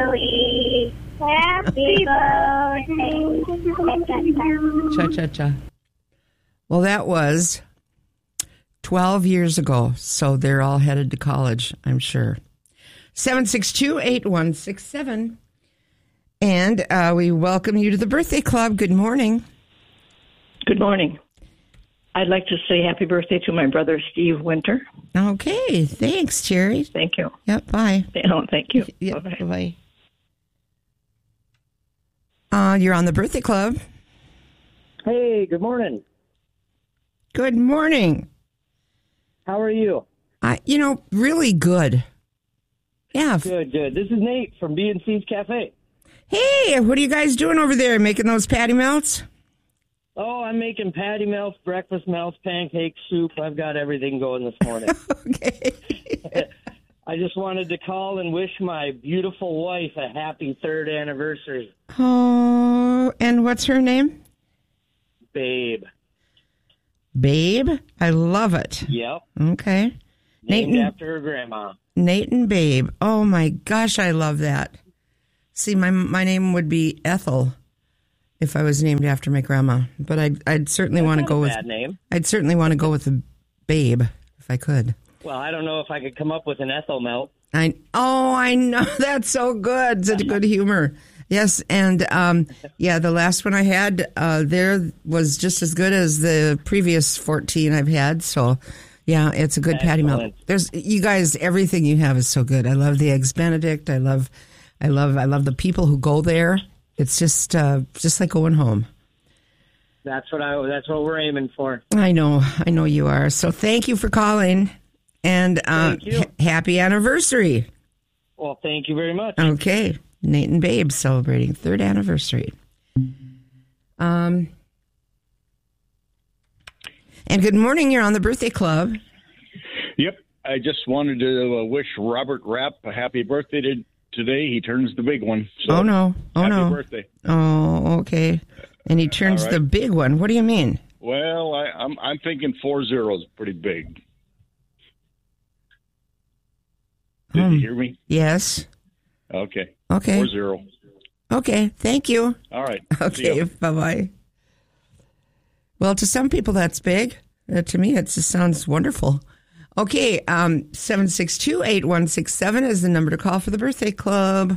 Joey. Happy birthday. Cha-cha-cha. Well, that was 12 years ago, so they're all headed to college, I'm sure. 762-8167. And we welcome you to the Birthday Club. Good morning. Good morning. I'd like to say happy birthday to my brother, Steve Winter. Okay, thanks, Jerry. Thank you. Yep, bye. Oh, thank you. Yep, Bye-bye. Bye. You're on the Birthday Club. Hey, good morning. Good morning. How are you? Really good. Yeah. Good. This is Nate from B&C's Cafe. Hey, what are you guys doing over there? Making those patty melts? Oh, I'm making patty melts, breakfast melts, pancake soup. I've got everything going this morning. Okay. I just wanted to call and wish my beautiful wife a happy 3rd anniversary. Oh, and what's her name? Babe. Babe? I love it. Yep. Okay. Named after her grandma. Nate and Babe. Oh, my gosh, I love that. See, my name would be Ethel if I was named after my grandma. But I'd certainly want to go with... Bad name. I'd certainly want to go with the Babe if I could. Well, I don't know if I could come up with an Ethel melt. I know. That's so good. Such good humor. Yes, and the last one I had there was just as good as the previous 14 I've had. So, yeah, it's a good patty melt. You guys, everything you have is so good. I love the Eggs Benedict. I love the people who go there. It's just like going home. That's what we're aiming for. I know you are. So thank you for calling, and happy anniversary. Well, thank you very much. Okay. Nate and Babe celebrating 3rd anniversary. And good morning. You're on the Birthday Club. Yep. I just wanted to wish Robert Rapp a happy birthday today. He turns the big one. So happy birthday. Oh, okay. And he turns the big one. What do you mean? Well, I'm thinking 40 is pretty big. Did you hear me? Yes. Okay. 40. Okay. Thank you. All right. Okay. Bye-bye. Well, to some people that's big. To me, it just sounds wonderful. Okay. 762-8167 is the number to call for the Birthday Club.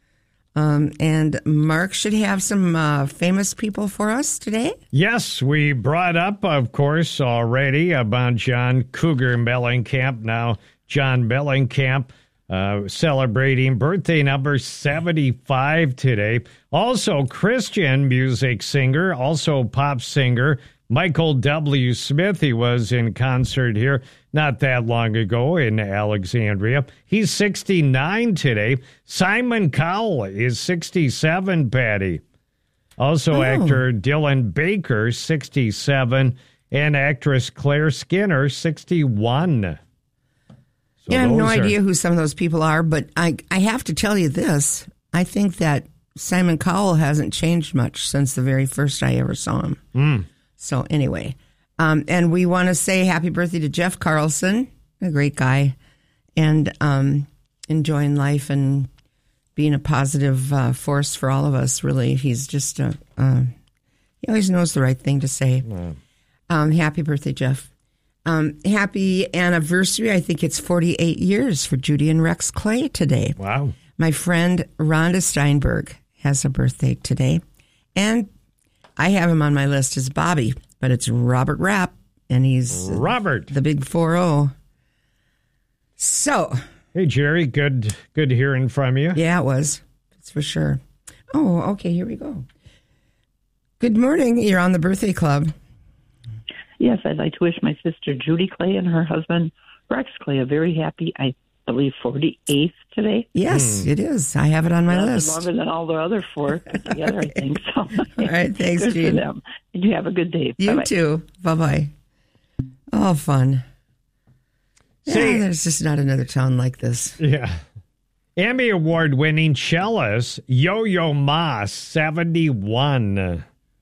And Mark should have some famous people for us today. Yes, we brought up, of course, already about John Cougar Mellencamp. Now, John Mellencamp celebrating birthday number 75 today. Also, Christian music singer, also pop singer, Michael W. Smith. He was in concert here not that long ago in Alexandria. He's 69 today. Simon Cowell is 67, Patty. Also, actor Dylan Baker, 67, and actress Claire Skinner, 61. So I have no idea who some of those people are, but I have to tell you this. I think that Simon Cowell hasn't changed much since the very first I ever saw him. So anyway, and we want to say happy birthday to Jeff Carlson, a great guy, and enjoying life and being a positive force for all of us, really. He's just, he always knows the right thing to say. Happy birthday, Jeff. Happy anniversary. I think it's 48 years for Judy and Rex Clay today. Wow. My friend Rhonda Steinberg has a birthday today. And I have him on my list as Bobby, but it's Robert Rapp, and he's Robert, the big 4-0. So. Hey, Jerry, good hearing from you. Yeah, it was. That's for sure. Oh, okay, here we go. Good morning. You're on the Birthday Club. Yes, I'd like to wish my sister Judy Clay and her husband Rex Clay a very happy, I believe, 48th today. Yes, it is. I have it on my list. Longer than all the other 4 together, I think. So. All right, thanks, Good Jean. for them. And you have a good day. You Bye-bye. too. Bye-bye. Oh, fun. There's just not another town like this. Yeah. Emmy Award-winning cellist Yo-Yo Ma, 71.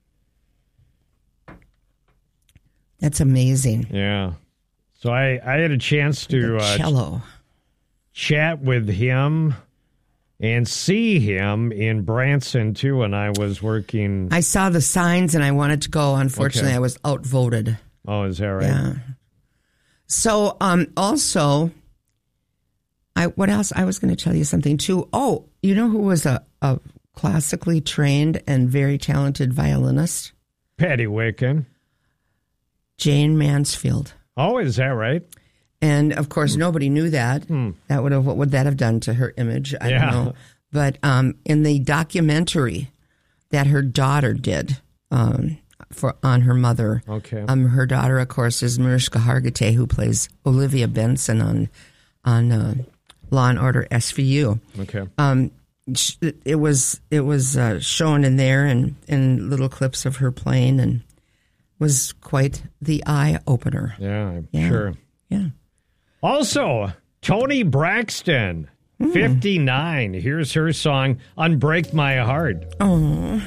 That's amazing. Yeah. So I had a chance to cello. Chat with him and see him in Branson, too, when I was working. I saw the signs and I wanted to go. Unfortunately, Okay. I was outvoted. Oh, is that right? Yeah. So, also, what else? I was going to tell you something, too. Oh, you know who was a classically trained and very talented violinist? Patty Wicken. Jane Mansfield. Oh, is that right? And, of course, nobody knew that. What would that have done to her image? I don't know. But in the documentary that her daughter did on her mother, her daughter, of course, is Mariska Hargitay, who plays Olivia Benson on Law and Order SVU. Okay. It was shown in there and in little clips of her playing, and was quite the eye opener. Yeah, I'm sure. Yeah. Also, Toni Braxton, 59. Here's her song, Unbreak My Heart. Oh.